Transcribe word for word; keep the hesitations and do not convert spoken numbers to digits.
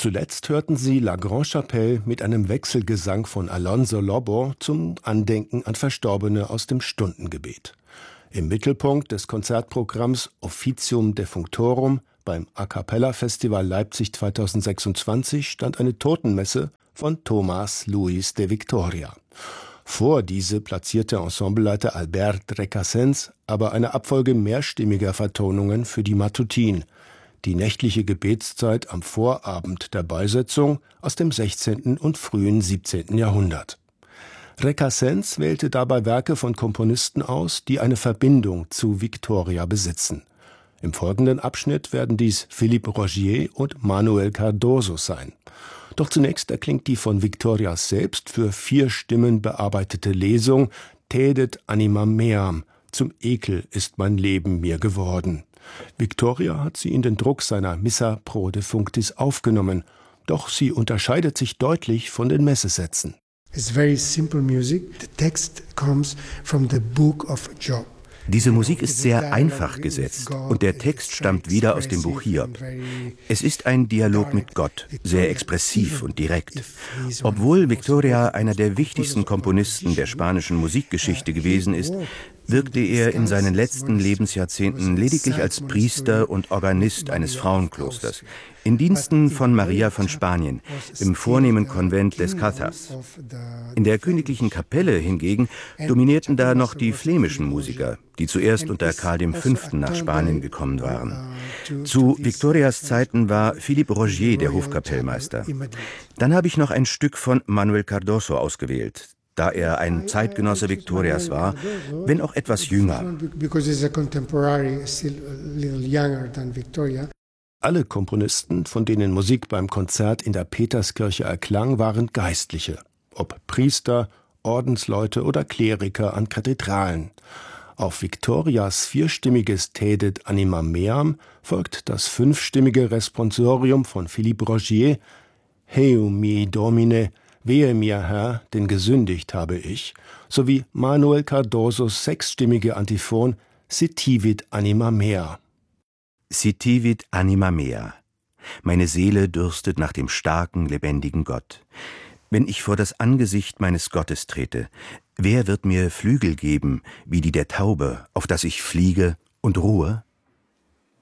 Zuletzt hörten Sie La Grande Chapelle mit einem Wechselgesang von Alonso Lobo zum Andenken an Verstorbene aus dem Stundengebet. Im Mittelpunkt des Konzertprogramms Officium Defunctorum beim A Cappella Festival Leipzig zweitausendsechsundzwanzig stand eine Totenmesse von Tomás Luis de Victoria. Vor diese platzierte Ensembleleiter Albert Recasens aber eine Abfolge mehrstimmiger Vertonungen für die Matutin, die nächtliche Gebetszeit am Vorabend der Beisetzung aus dem sechzehnten und frühen siebzehnten Jahrhundert. Recasens wählte dabei Werke von Komponisten aus, die eine Verbindung zu Victoria besitzen. Im folgenden Abschnitt werden dies Philippe Rogier und Manuel Cardoso sein. Doch zunächst erklingt die von Victoria selbst für vier Stimmen bearbeitete Lesung Tedet anima meam, zum Ekel ist mein Leben mir geworden. Victoria hat sie in den Druck seiner Missa pro defunctis aufgenommen, doch sie unterscheidet sich deutlich von den Messesätzen. It's very simple music. The text comes from the book of Job. Diese Musik ist sehr einfach gesetzt und der Text stammt wieder aus dem Buch Hiob. Es ist ein Dialog mit Gott, sehr expressiv und direkt. Obwohl Victoria einer der wichtigsten Komponisten der spanischen Musikgeschichte gewesen ist, wirkte er in seinen letzten Lebensjahrzehnten lediglich als Priester und Organist eines Frauenklosters, in Diensten von Maria von Spanien, im vornehmen Konvent des Cathars. In der königlichen Kapelle hingegen dominierten da noch die flämischen Musiker, die zuerst unter Karl der Fünfte nach Spanien gekommen waren. Zu Victorias Zeiten war Philippe Rogier der Hofkapellmeister. Dann habe ich noch ein Stück von Manuel Cardoso ausgewählt, da er ein Zeitgenosse Victorias war, wenn auch etwas jünger. Alle Komponisten, von denen Musik beim Konzert in der Peterskirche erklang, waren Geistliche, ob Priester, Ordensleute oder Kleriker an Kathedralen. Auf Victorias vierstimmiges Tedet anima meam folgt das fünfstimmige Responsorium von Philippe Rogier, Heu mi Domine, wehe mir, Herr, denn gesündigt habe ich, sowie Manuel Cardosos sechsstimmige Antiphon Sitivit anima mea. Sitivit anima mea. Meine Seele dürstet nach dem starken, lebendigen Gott. Wenn ich vor das Angesicht meines Gottes trete, wer wird mir Flügel geben, wie die der Taube, auf dass ich fliege und ruhe?